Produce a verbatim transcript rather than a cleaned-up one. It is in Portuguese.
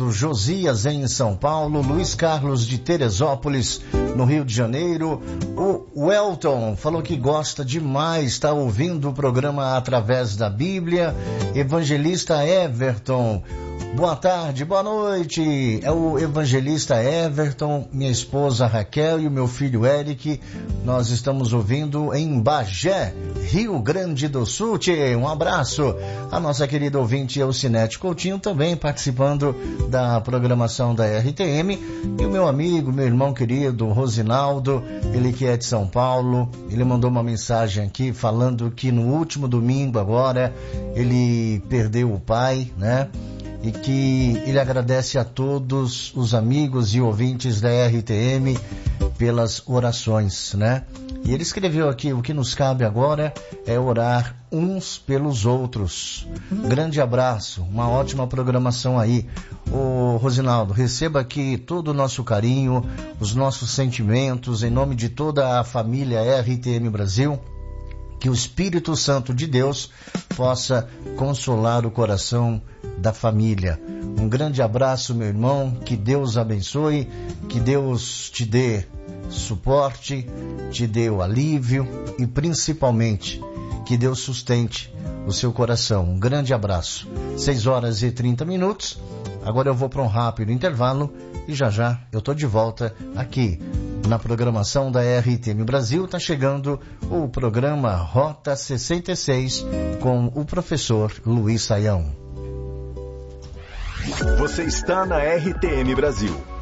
Ronaldo Josias em São Paulo, Luiz Carlos de Teresópolis, no Rio de Janeiro. O Welton falou que gosta demais, está ouvindo o programa através da Bíblia. Evangelista Everton, boa tarde, boa noite. É o evangelista Everton, minha esposa Raquel e o meu filho Eric. Nós estamos ouvindo em Bagé, Rio Grande do Sul. Tchê, um abraço. A nossa querida ouvinte Elcinete Coutinho também participando da programação da R T M. E o meu amigo, meu irmão querido Rosinaldo, ele que é de São Paulo, ele mandou uma mensagem aqui falando que no último domingo agora ele perdeu o pai, né? E que ele agradece a todos os amigos e ouvintes da R T M pelas orações, né? E ele escreveu aqui: o que nos cabe agora é orar uns pelos outros. Grande abraço, uma ótima programação aí. Ô Rosinaldo, receba aqui todo o nosso carinho, os nossos sentimentos, em nome de toda a família R T M Brasil. Que o Espírito Santo de Deus possa consolar o coração da família. Um grande abraço, meu irmão, que Deus abençoe, que Deus te dê suporte, te dê o alívio e principalmente que Deus sustente o seu coração. Um grande abraço. seis horas e trinta minutos. Agora eu vou para um rápido intervalo e já já eu tô de volta aqui na programação da R T M Brasil. Tá chegando o programa Rota sessenta e seis com o professor Luiz Saião. Você está na R T M Brasil.